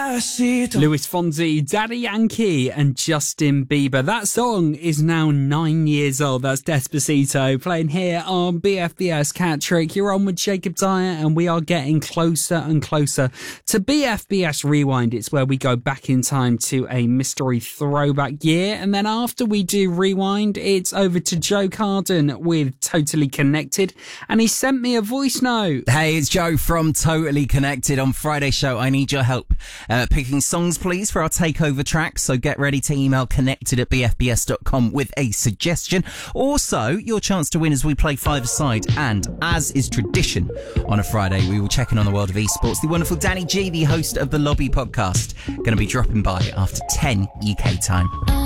Luis Fonsi, Daddy Yankee and Justin Bieber. That song is now 9 years old. That's Despacito playing here on BFBS Cat Trick. You're on with Jacob Dyer and we are getting closer and closer to BFBS Rewind. It's where we go back in time to a mystery throwback year. And then after we do Rewind, it's over to Joe Carden with Totally Connected. And he sent me a voice note. Hey, it's Joe from Totally Connected. On Friday's show, I need your help picking songs, please, for our takeover tracks. So get ready to email connected@bfbs.com with a suggestion. Also, your chance to win as we play five-a-side. And as is tradition on a Friday, we will check in on the world of esports. The wonderful Danny G, the host of the Lobby podcast, going to be dropping by after 10 UK time.